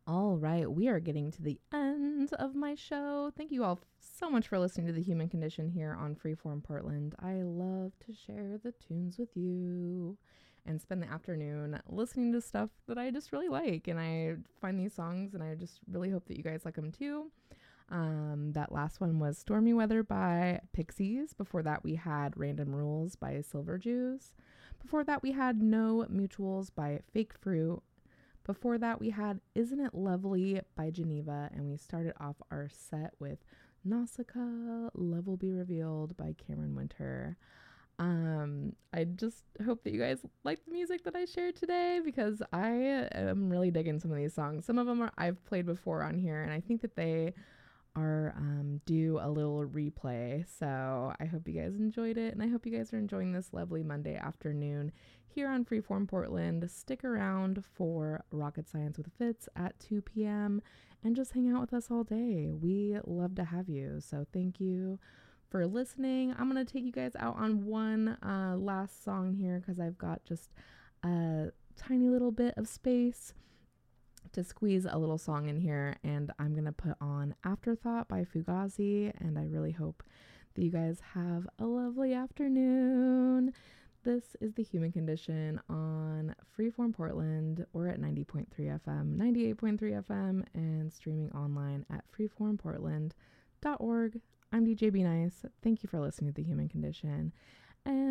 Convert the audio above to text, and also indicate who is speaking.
Speaker 1: All right, we are getting to the end of my show. Thank you all so much for listening to The Human Condition here on Freeform Portland. I love to share the tunes with you and spend the afternoon listening to stuff that I just really like. And I find these songs and I just really hope that you guys like them too. That last one was Stormy Weather by Pixies. Before that, we had Random Rules by Silver Jews. Before that, we had No Mutuals by Fake Fruit. Before that, we had Isn't It Lovely by Geneva, and we started off our set with Nausicaa, Love Will Be Revealed by Cameron Winter. I just hope that you guys like the music that I shared today because I am really digging some of these songs. Some of them I've played before on here, and I think that they are due a little replay. So I hope you guys enjoyed it, and I hope you guys are enjoying this lovely Monday afternoon here on Freeform Portland. Stick around for Rocket Science with Fitz at 2 p.m. and just hang out with us all day. We love to have you. So thank you for listening. I'm going to take you guys out on one last song here because I've got just a tiny little bit of space to squeeze a little song in here, and I'm gonna put on Afterthought by Fugazi, and I really hope that you guys have a lovely afternoon. This is The Human Condition on Freeform Portland. We're at 90.3 FM, 98.3 FM, and streaming online at freeformportland.org. I'm DJ Be Nice. Thank you for listening to The Human Condition, and